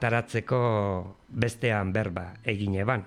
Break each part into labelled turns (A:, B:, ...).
A: ataratzeko bestean berba egin eban.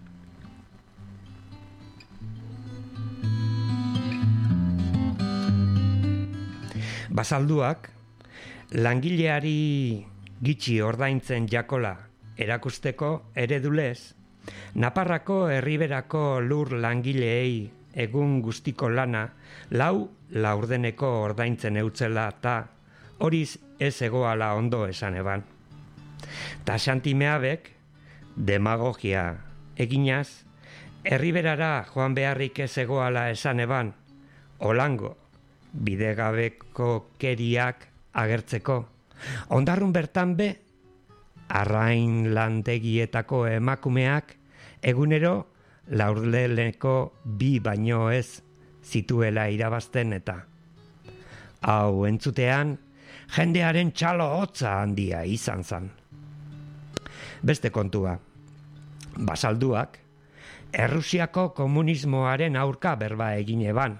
A: Basalduak langileari gitxi ordaintzen jakola erakusteko eredulez, Naparrako herriberako lur langileei egun guztiko lana laurdeneko ordaintzen eutzela eta horiz ez egoala ondo esan eban. Ta Xantimeabek demagogia eginaz, herriberara joan beharrik ez egoala esan eban, olango bidegabeko keriak agertzeko. Ondarrun bertan be, arrain lantegietako emakumeak egunero laurdeneko 2 baino ez zituela irabazten eta hau entzutean jendearen txalo hotza handia izan zan. Beste kontua, Basalduak Errusiako komunismoaren aurka berba egin eban.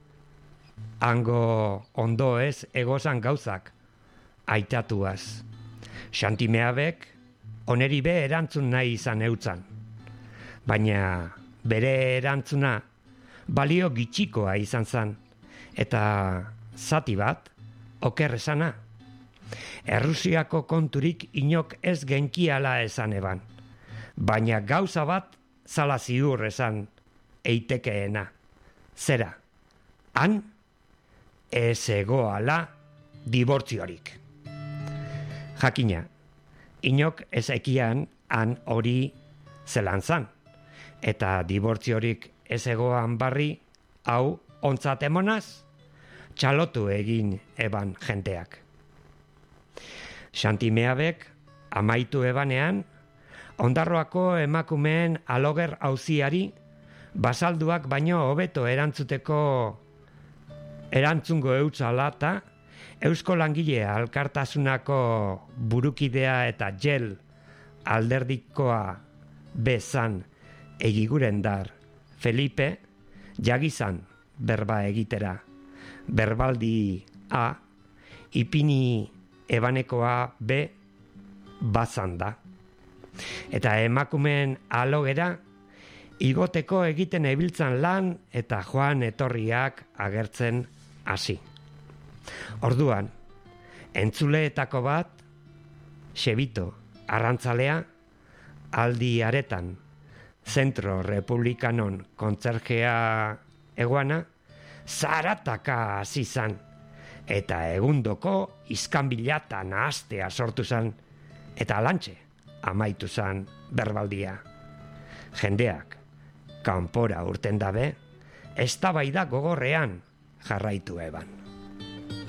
A: Hango ondo ez egozan gauzak aitatuaz. Xantimeabek oneri be erantzun nahi izan eutzan. Baina bere erantzuna balio gitxikoa izan zan, eta zati bat oker esana. Errusiako konturik inok ez genkiala esan eban, baina gauza bat zala ziur esan eitekeena. Zera, han ez egoala dibortziorik. Jakina, inok ez ekian han hori zelan zan, eta dibortziorik ez egoan barri, hau ontzat emonaz, txalotu egin eban jenteak. Xantimeabek amaitu ebanean, Ondarroako emakumeen aloger auziari Basalduak baino hobeto erantzungo eutzala eta Eusko Langile Alkartasunako burukidea eta gel alderdikoa bezan egigurendar Felipe jagizan berba egitera. Berbaldi A, ipini ebanekoa B bazan da. Eta emakumeen alogera igoteko egiten ebiltzan lan eta joan etorriak agertzen hasi. Orduan, entzuleetako bat, Xebito arrantzalea, aldi aretan, Zentro Republikanon kontzergea eguana, zarataka hasi zan, eta egundoko iskanbila eta nahastea sortu zan, eta lantxe amaitu zan berbaldia. Jendeak, kanpora urten dabe, eztabaida gogorrean jarraitu eban.